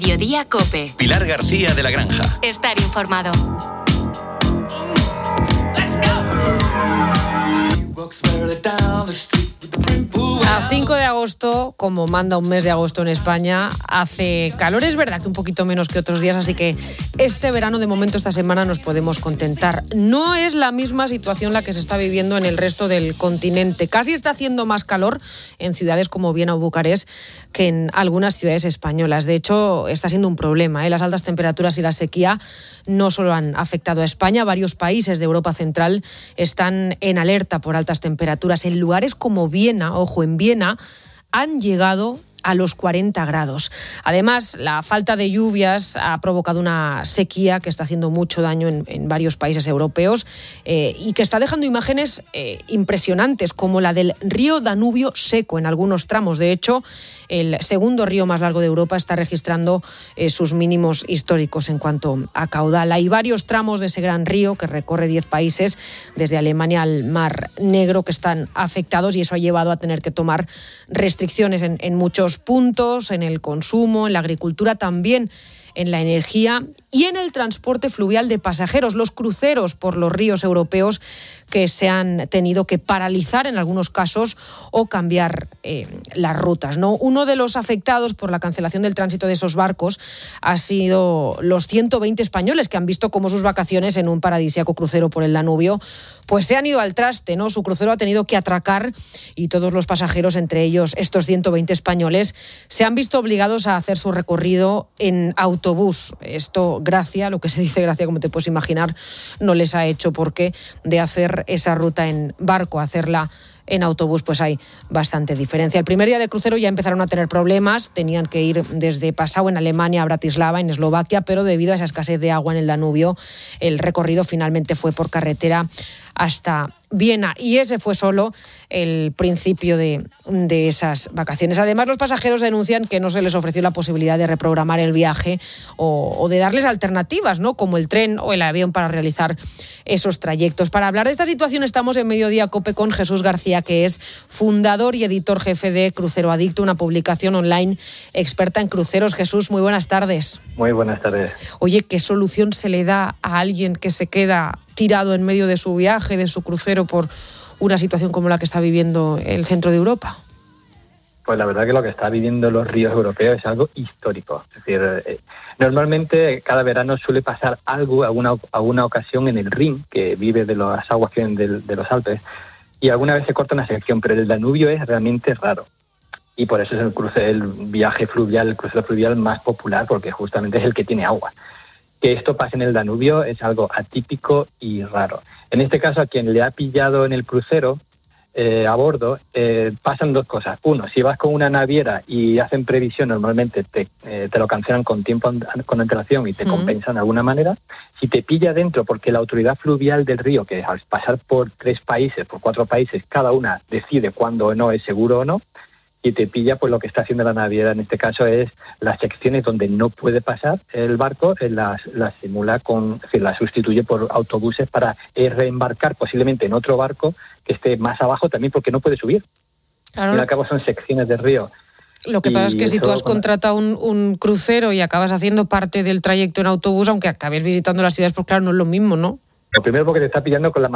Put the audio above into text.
Mediodía COPE. Pilar García de la Granja. Estar informado. A 5 de agosto, como manda un mes de agosto en España, hace calor. Es verdad que un poquito menos que otros días, así que este verano, de momento, esta semana, nos podemos contentar. No es la misma situación la que se está viviendo en el resto del continente. Casi está haciendo más calor en ciudades como Viena o Bucarest que en algunas ciudades españolas. De hecho, está siendo un problema, ¿eh? Las altas temperaturas y la sequía no solo han afectado a España, varios países de Europa Central están en alerta por altas temperaturas. En lugares como Viena, ojo, en Viena han llegado a los 40 grados. Además, la falta de lluvias ha provocado una sequía que está haciendo mucho daño en varios países europeos y que está dejando imágenes impresionantes, como la del río Danubio seco en algunos tramos. De hecho, el segundo río más largo de Europa está registrando sus mínimos históricos en cuanto a caudal. Hay varios tramos de ese gran río que recorre 10 países, desde Alemania al Mar Negro, que están afectados, y eso ha llevado a tener que tomar restricciones en muchos puntos, en el consumo, en la agricultura, también en la energía y en el transporte fluvial de pasajeros, los cruceros por los ríos europeos que se han tenido que paralizar en algunos casos o cambiar las rutas, ¿no? Uno de los afectados por la cancelación del tránsito de esos barcos ha sido los 120 españoles que han visto cómo sus vacaciones en un paradisíaco crucero por el Danubio pues se han ido al traste, ¿no? Su crucero ha tenido que atracar y todos los pasajeros, entre ellos estos 120 españoles, se han visto obligados a hacer su recorrido en autobús. Esto, lo que se dice Gracia, como te puedes imaginar, no les ha hecho, porque de hacer esa ruta en barco a hacerla en autobús pues hay bastante diferencia. El primer día de crucero ya empezaron a tener problemas, tenían que ir desde Passau en Alemania a Bratislava en Eslovaquia, pero debido a esa escasez de agua en el Danubio, el recorrido finalmente fue por carretera hasta Viena, y ese fue solo el principio de esas vacaciones. Además, los pasajeros denuncian que no se les ofreció la posibilidad de reprogramar el viaje o de darles alternativas, ¿no?, como el tren o el avión para realizar esos trayectos. Para hablar de esta situación estamos en Mediodía COPE con Jesús García, que es fundador y editor jefe de Crucero Adicto, una publicación online experta en cruceros. Jesús, muy buenas tardes. Muy buenas tardes. Oye, ¿qué solución se le da a alguien que se queda tirado en medio de su viaje, de su crucero, por una situación como la que está viviendo el centro de Europa? Pues la verdad que lo que está viviendo los ríos europeos es algo histórico. Es decir, normalmente cada verano suele pasar algo, alguna ocasión en el Rin, que vive de las aguas que vienen de los Alpes, y alguna vez se corta una sección, pero el Danubio es realmente raro. Y por eso es el viaje fluvial, el crucero fluvial más popular, porque justamente es el que tiene agua. Que esto pase en el Danubio es algo atípico y raro. En este caso, a quien le ha pillado en el crucero a bordo, pasan dos cosas. Uno, si vas con una naviera y hacen previsión, normalmente te lo cancelan con antelación y te compensan de alguna manera. Si te pilla dentro, porque la autoridad fluvial del río, que al pasar por 4 países, cada una decide cuándo o no es seguro o no, y te pilla, pues lo que está haciendo la naviera en este caso es las secciones donde no puede pasar el barco, las simula las sustituye por autobuses para reembarcar posiblemente en otro barco que esté más abajo también, porque no puede subir. Claro. Al cabo son secciones de río. Lo que pasa es que si tú has contratado un crucero y acabas haciendo parte del trayecto en autobús, aunque acabes visitando las ciudades, pues claro, no es lo mismo, ¿no? Lo primero, porque te está pillando con la